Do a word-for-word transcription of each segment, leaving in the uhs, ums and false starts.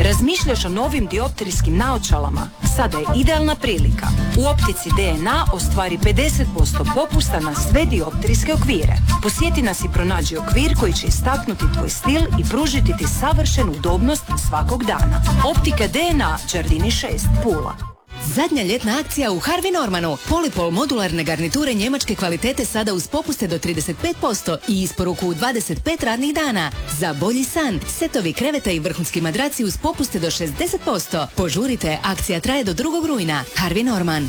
Razmišljaš o novim dioptrijskim naočalama? Sada je idealna prilika. U optici D N A ostvari pedeset posto popusta na sve dioptrijske okvire. Posjeti nas i pronađi okvir koji će istaknuti tvoj stil i pružiti ti savršenu udobnost svakog dana. Optika D N A, Đardini šest, Pula. Zadnja ljetna akcija u Harvey Normanu. Polipol modularne garniture njemačke kvalitete sada uz popuste do trideset pet posto i isporuku u dvadeset pet radnih dana. Za bolji san, setovi kreveta i vrhunski madraci uz popuste do šezdeset posto. Požurite, akcija traje do drugog rujna. Harvey Norman.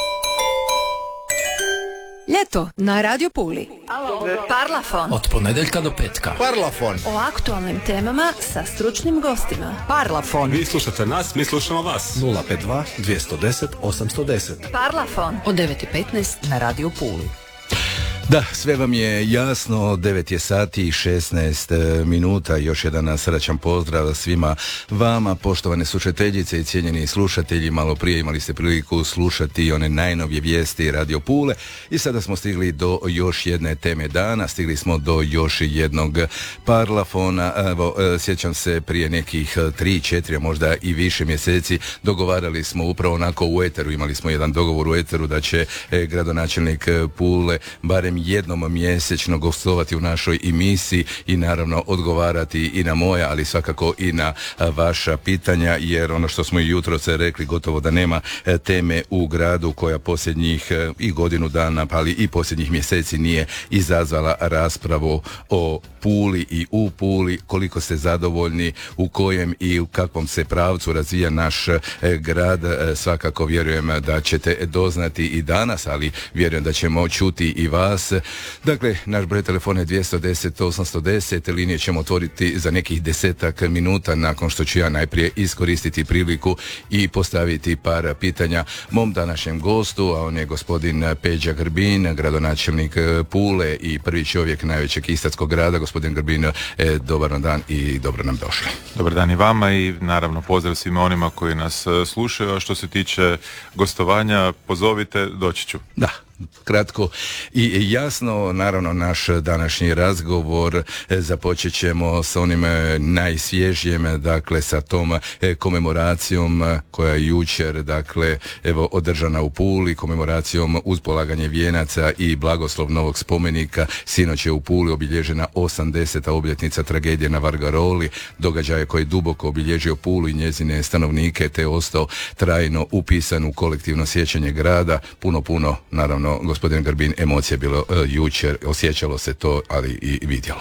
Ljeto na Radio Puli. Parlafon. Od ponedjeljka do petka. Parlafon. O aktualnim temama sa stručnim gostima. Parlafon. Vi slušate nas, mi slušamo vas. nula pet dva dvjesto deset osamsto deset. Parlafon. Od devet i petnaest na Radio Puli. Da, sve vam je jasno, devet je sati i šesnaest minuta, još jedan srdačan pozdrav svima vama, poštovane slušateljice i cijenjeni slušatelji. Malo prije imali ste priliku slušati one najnovije vijesti Radio Pule i sada smo stigli do još jedne teme dana, stigli smo do još jednog parlafona. Evo, sjećam se prije nekih tri, četiri, možda i više mjeseci dogovarali smo upravo onako u eteru, imali smo jedan dogovor u eteru da će gradonačelnik Pule barem jednom mjesečno gostovati u našoj emisiji i naravno odgovarati i na moja, ali svakako i na vaša pitanja, jer ono što smo i jutros rekli, gotovo da nema teme u gradu koja posljednjih i godinu dana, ali i posljednjih mjeseci nije izazvala raspravu o Puli i u Puli, koliko ste zadovoljni, u kojem i u kakvom se pravcu razvija naš grad. Svakako vjerujem da ćete doznati i danas, ali vjerujem da ćemo čuti i vas. Dakle, naš broj telefona je dvjesto deset osamsto deset, linije ćemo otvoriti za nekih desetak minuta nakon što ću ja najprije iskoristiti priliku i postaviti par pitanja mom današnjem gostu, a on je gospodin Peđa Grbin, gradonačelnik Pule i prvi čovjek najvećeg istarskog grada. Gospodin Grbin, e, dobar dan i dobro nam došli. Dobar dan i vama i naravno pozdrav svima onima koji nas slušaju, a što se tiče gostovanja, pozovite, doći ću. Da. Kratko i jasno, naravno naš današnji razgovor započet ćemo s onim najsvježijem, dakle sa tom komemoracijom koja je jučer, dakle, evo, održana u Puli, komemoracijom uz polaganje vijenaca i blagoslov novog spomenika. Sinoć je u Puli obilježena osamdeseta obljetnica tragedije na Vargaroli, događaje koji je duboko obilježio Pulu i njezine stanovnike, te ostao trajno upisan u kolektivno sjećanje grada. Puno, puno, naravno, gospodin Grbin, emocija je bilo uh, jučer, osjećalo se to, ali i vidjelo.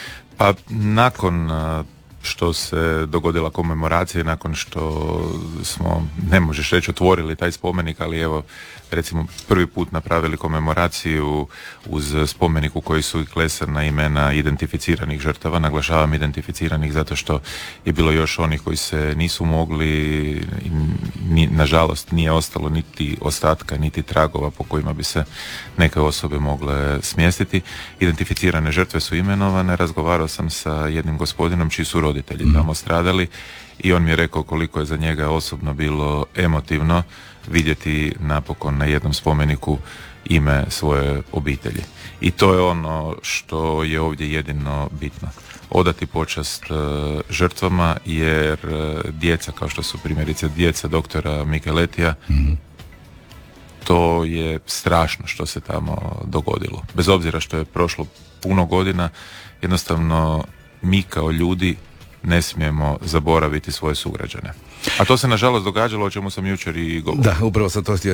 Pa nakon uh, što se dogodila komemoracija, nakon što smo, ne možeš reći, otvorili taj spomenik, ali evo, recimo prvi put napravili komemoraciju uz spomenik u koji su klesana imena identificiranih žrtava, naglašavam identificiranih zato što je bilo još onih koji se nisu mogli, ni, nažalost nije ostalo niti ostatka, niti tragova po kojima bi se neke osobe mogle smjestiti. Identificirane žrtve su imenovane, razgovarao sam sa jednim gospodinom čiji su roditelji mm. tamo stradali i on mi je rekao koliko je za njega osobno bilo emotivno vidjeti napokon na jednom spomeniku ime svoje obitelji. I to je ono što je ovdje jedino bitno. Odati počast uh, žrtvama, jer uh, djeca, kao što su primjerice djeca doktora Mikeletija, mm-hmm. to je strašno što se tamo dogodilo. Bez obzira što je prošlo puno godina, jednostavno mi kao ljudi ne smijemo zaboraviti svoje sugrađane. A to se nažalost događalo, o čemu sam jučer i govorio. Da, upravo sam to htio